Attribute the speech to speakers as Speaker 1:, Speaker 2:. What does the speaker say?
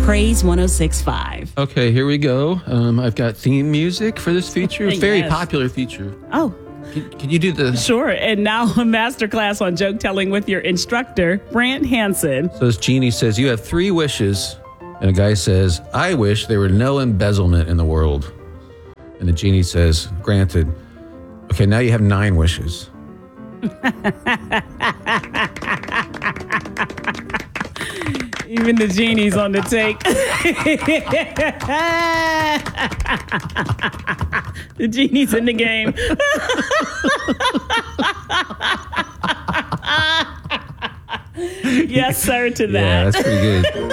Speaker 1: Praise 106.5.
Speaker 2: Okay, here we go. I've got theme music for this feature. A very popular feature.
Speaker 1: Oh,
Speaker 2: Can you do the...
Speaker 1: sure. And now a masterclass on joke telling with your instructor, Brant Hansen.
Speaker 2: So this genie says, you have 3 wishes. And a guy says, I wish there were no embezzlement in the world. And the genie says, granted. Okay, now you have 9 wishes.
Speaker 1: Even the genie's on the take. The genie's in the game. Yes, sir, to that.
Speaker 2: Yeah, that's pretty good.